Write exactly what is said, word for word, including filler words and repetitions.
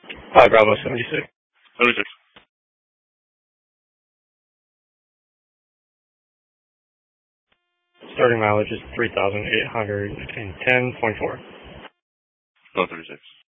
Hi, Bravo seventy-six. seventy-six. Starting mileage is three thousand eight hundred ten point four. Oh, thirty-six.